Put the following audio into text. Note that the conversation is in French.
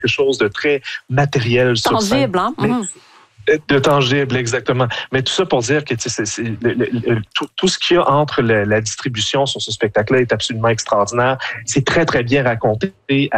chose de très matériel. Tangible, hein? De tangible, exactement. Mais tout ça pour dire que tout ce qu'il y a entre la distribution sur ce spectacle-là est absolument extraordinaire. C'est très, très bien raconté